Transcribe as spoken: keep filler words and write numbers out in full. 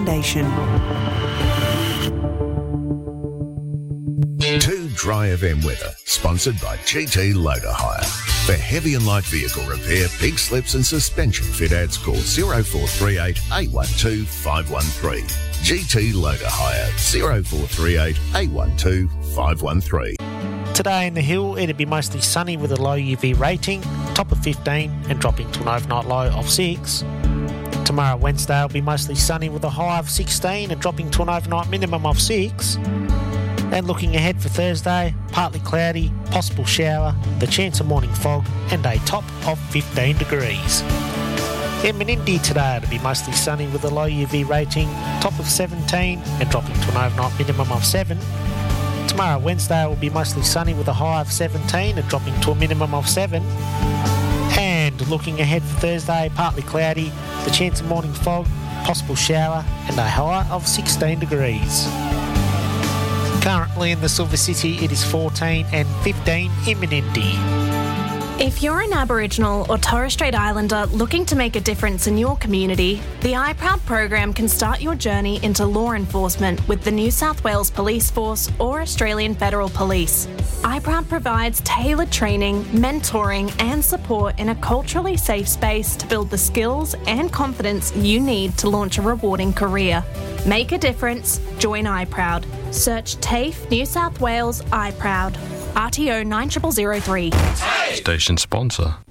Foundation. Two Dry F M weather, sponsored by G T Loader Hire. For heavy and light vehicle repair, big slips and suspension fit outs, call oh four three eight, eight one two, five one three. G T Loader Hire, oh four three eight, eight one two, five one three. Today in the Hill, it'll be mostly sunny with a low U V rating, top of fifteen and dropping to an overnight low of six. Tomorrow, Wednesday, will be mostly sunny with a high of sixteen and dropping to an overnight minimum of six. And looking ahead for Thursday, partly cloudy, possible shower, the chance of morning fog and a top of fifteen degrees. In Menindee today, it'll be mostly sunny with a low U V rating, top of seventeen and dropping to an overnight minimum of seven. Tomorrow, Wednesday, will be mostly sunny with a high of seventeen and dropping to a minimum of seven. And looking ahead for Thursday, partly cloudy, the chance of morning fog, possible shower and a high of sixteen degrees. Currently in the Silver City, it is fourteen and fifteen in Menindee. If you're an Aboriginal or Torres Strait Islander looking to make a difference in your community, the iProud program can start your journey into law enforcement with the New South Wales Police Force or Australian Federal Police. iProud provides tailored training, mentoring and support in a culturally safe space to build the skills and confidence you need to launch a rewarding career. Make a difference, join iProud. Search TAFE New South Wales iProud. R T O nine zero zero zero three. Station sponsor.